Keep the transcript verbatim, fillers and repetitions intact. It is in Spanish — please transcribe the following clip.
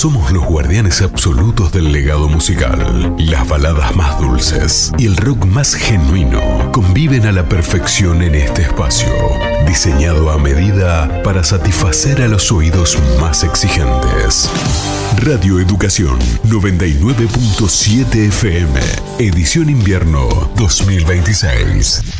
Somos los guardianes absolutos del legado musical. Las baladas más dulces y el rock más genuino conviven a la perfección en este espacio, diseñado a medida para satisfacer a los oídos más exigentes. Radio Educación noventa y nueve punto siete F M, edición invierno dos mil veintiséis.